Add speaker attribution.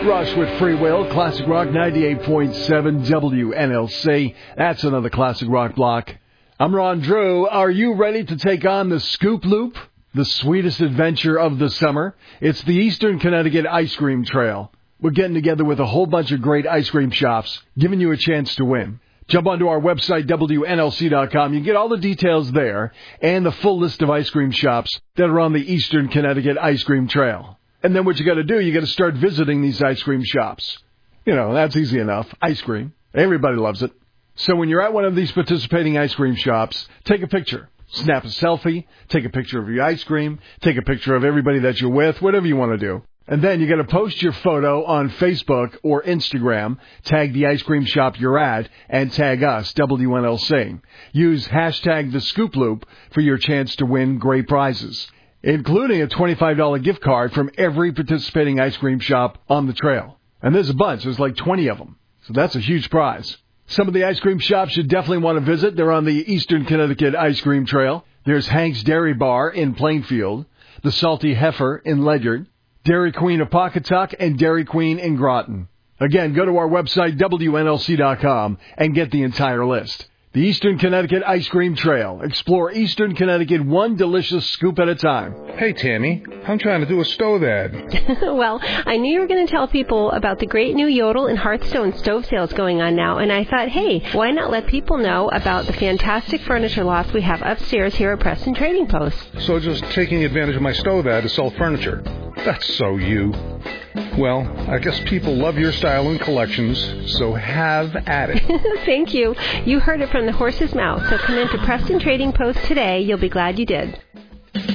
Speaker 1: Rush with Free Will, Classic Rock 98.7 WNLC. That's another Classic Rock block. I'm Ron Drew. Are you ready to take on the Scoop Loop? The sweetest adventure of the summer? It's the Eastern Connecticut Ice Cream Trail. We're getting together with a whole bunch of great ice cream shops, giving you a chance to win. Jump onto our website, WNLC.com. You can get all the details there and the full list of ice cream shops that are on the Eastern Connecticut Ice Cream Trail. And then what you got to do, you got to start visiting these ice cream shops. You know, that's easy enough. Ice cream. Everybody loves it. So when you're at one of these participating ice cream shops, take a picture. Snap a selfie. Take a picture of your ice cream. Take a picture of everybody that you're with, whatever you want to do. And then you got to post your photo on Facebook or Instagram, tag the ice cream shop you're at, and tag us, WNLC. Use hashtag the Scoop Loop for your chance to win great prizes, including a $25 gift card from every participating ice cream shop on the trail. And there's a bunch. There's like 20 of them. So that's a huge prize. Some of the ice cream shops you definitely want to visit. They're on the Eastern Connecticut Ice Cream Trail. There's Hank's Dairy Bar in Plainfield, the Salty Heifer in Ledyard, Dairy Queen of Pawcatuck, and Dairy Queen in Groton. Again, go to our website, WNLC.com, and get the entire list. The Eastern Connecticut Ice Cream Trail. Explore Eastern Connecticut one delicious scoop at a time.
Speaker 2: Hey, Tammy, I'm trying to do a stove ad.
Speaker 3: Well, I knew you were going to tell people about the great new Yodel and Hearthstone stove sales going on now, and I thought, hey, why not let people know about the fantastic furniture loft we have upstairs here at Preston Trading Post?
Speaker 2: So just taking advantage of my stove ad to sell furniture. That's so you. Well, I guess people love your style and collections, so have at it.
Speaker 3: Thank you. You heard it from the horse's mouth, so come into Preston Trading Post today. You'll be glad you did.